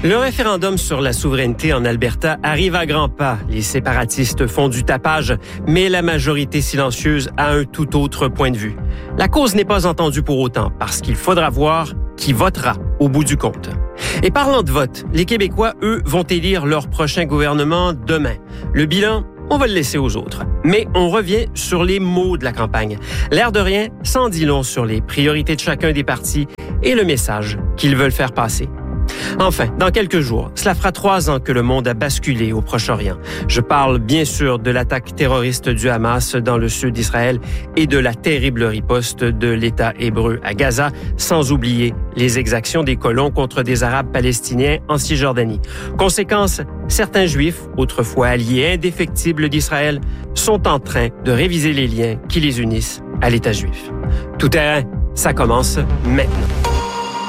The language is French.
Le référendum sur la souveraineté en Alberta arrive à grands pas. Les séparatistes font du tapage, mais la majorité silencieuse a un tout autre point de vue. La cause n'est pas entendue pour autant, parce qu'il faudra voir qui votera au bout du compte. Et parlant de vote, les Québécois, eux, vont élire leur prochain gouvernement demain. Le bilan, on va le laisser aux autres. Mais on revient sur les mots de la campagne. L'air de rien, sans dit long sur les priorités de chacun des partis et le message qu'ils veulent faire passer. Enfin, dans quelques jours, cela fera 3 ans que le monde a basculé au Proche-Orient. Je parle bien sûr de l'attaque terroriste du Hamas dans le sud d'Israël et de la terrible riposte de l'État hébreu à Gaza, sans oublier les exactions des colons contre des Arabes palestiniens en Cisjordanie. Conséquence, certains Juifs, autrefois alliés indéfectibles d'Israël, sont en train de réviser les liens qui les unissent à l'État juif. Tout terrain, ça commence maintenant.